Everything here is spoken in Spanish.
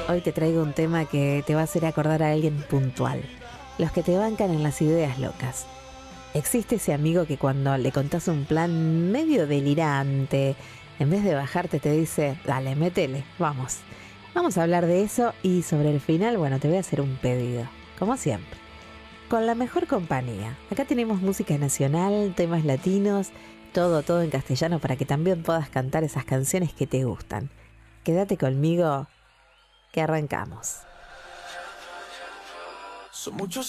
Hoy te traigo un tema que te va a hacer acordar a alguien puntual. Los que te bancan en las ideas locas. Existe ese amigo que cuando le contás un plan medio delirante, en vez de bajarte te dice, dale, métele, vamos. Vamos a hablar de eso y sobre el final, bueno, te voy a hacer un pedido, como siempre. Con la mejor compañía. Acá tenemos música nacional, temas latinos, todo en castellano para que también puedas cantar esas canciones que te gustan. Quédate conmigo, que arrancamos. Son muchos